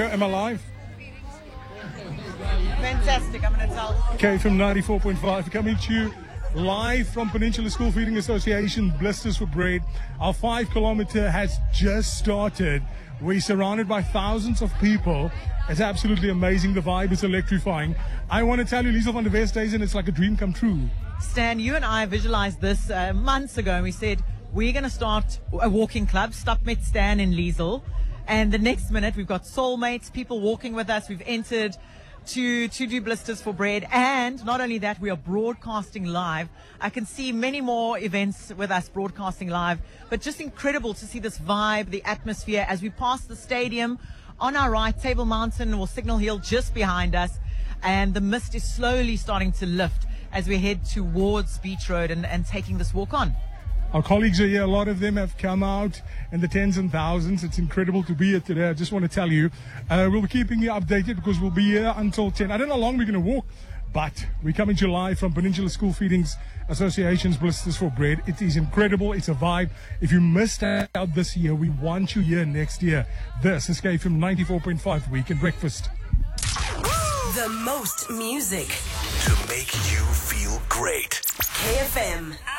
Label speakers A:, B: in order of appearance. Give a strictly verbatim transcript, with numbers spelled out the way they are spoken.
A: Am I live?
B: Fantastic, I'm going to tell.
A: Okay, from ninety-four point five, coming to you live from Peninsula School Feeding Association, Blisters for Bread. Our five kilometer has just started. We're surrounded by thousands of people. It's absolutely amazing. The vibe is electrifying. I want to tell you, Liesel van der Westhuizen, it's like a dream come true.
B: Stan, you and I visualized this uh, months ago, and we said we're going to start a walking club, Stop Met Stan in Liesel. And the next minute, we've got soulmates, people walking with us. We've entered to, to do Blisters for Bread. And not only that, we are broadcasting live. I can see many more events with us broadcasting live, but just incredible to see this vibe, the atmosphere as we pass the stadium. On our right, Table Mountain or Signal Hill just behind us. And the mist is slowly starting to lift as we head towards Beach Road and, and taking this walk on.
A: Our colleagues are here. A lot of them have come out in the tens and thousands. It's incredible to be here today. I just want to tell you, uh, we'll be keeping you updated because we'll be here until ten. I don't know how long we're going to walk, but we're coming to you live from Peninsula School Feeding Association's Blisters for Bread. It is incredible. It's a vibe. If you missed out this year, we want you here next year. This is K F M ninety-four point five Weekend Breakfast.
C: The most music to make you feel great. K F M.